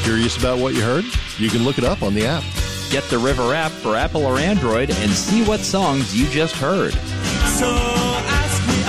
Curious about what you heard? You can look it up on the app. Get the River app for Apple or Android and see what songs you just heard. So ask me.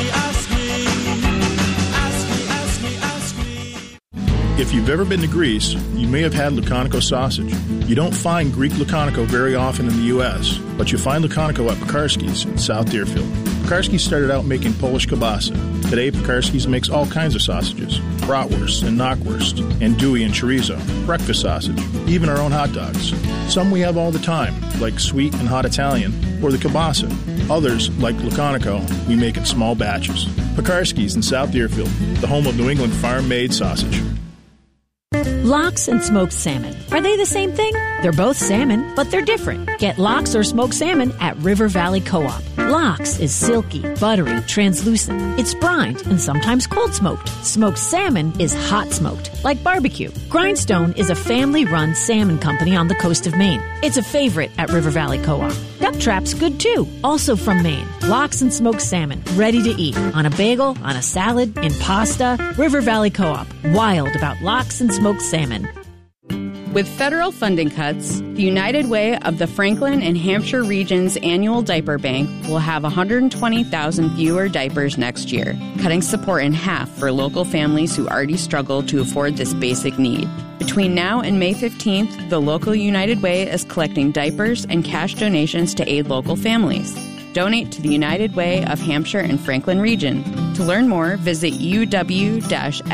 If you've ever been to Greece, you may have had Lukonico sausage. You don't find Greek Lukonico very often in the U.S., but you find Lukonico at Pekarsky's in South Deerfield. Pekarsky's started out making Polish kielbasa. Today, Pekarsky's makes all kinds of sausages, bratwurst and knockwurst, andouille and chorizo, breakfast sausage, even our own hot dogs. Some we have all the time, like sweet and hot Italian, or the kielbasa. Others, like Lukonico, we make in small batches. Pekarsky's in South Deerfield, the home of New England farm-made sausage. Lox and smoked salmon. Are they the same thing? They're both salmon, but they're different. Get lox or smoked salmon at River Valley Co-op. Lox is silky, buttery, translucent. It's brined and sometimes cold smoked. Smoked salmon is hot smoked, like barbecue. Grindstone is a family-run salmon company on the coast of Maine. It's a favorite at River Valley Co-op. Duck Trap's good too, also from Maine. Lox and smoked salmon, ready to eat. On a bagel, on a salad, in pasta. River Valley Co-op. Wild about lox and smoked salmon. With federal funding cuts, the United Way of the Franklin and Hampshire Region's annual diaper bank will have 120,000 fewer diapers next year, cutting support in half for local families who already struggle to afford this basic need. Between now and May 15th, the local United Way is collecting diapers and cash donations to aid local families. Donate to the United Way of Hampshire and Franklin Region. To learn more, visit uw-fh.org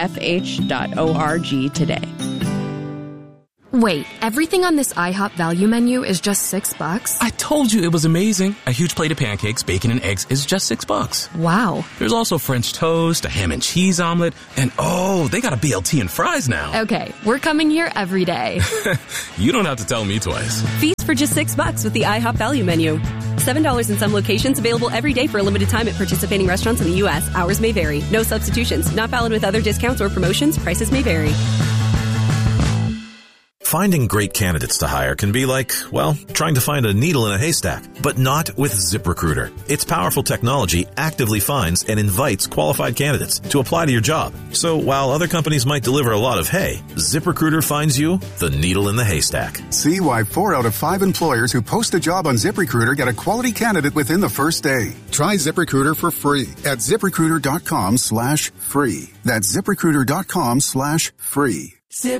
today. Wait, everything on this IHOP value menu is just $6? I told you it was amazing. A huge plate of pancakes, bacon, and eggs is just $6. Wow. There's also French toast, a ham and cheese omelet, and oh, they got a BLT and fries now. Okay, we're coming here every day. You don't have to tell me twice. Feast for just $6 with the IHOP value menu. $7 in some locations, available every day for a limited time at participating restaurants in the U.S. Hours may vary. No substitutions. Not valid with other discounts or promotions. Prices may vary. Finding great candidates to hire can be like, well, trying to find a needle in a haystack, but not with ZipRecruiter. Its powerful technology actively finds and invites qualified candidates to apply to your job. So while other companies might deliver a lot of hay, ZipRecruiter finds you the needle in the haystack. See why 4 out of 5 employers who post a job on ZipRecruiter get a quality candidate within the first day. Try ZipRecruiter for free at ZipRecruiter.com/free. That's ZipRecruiter.com/free. Zip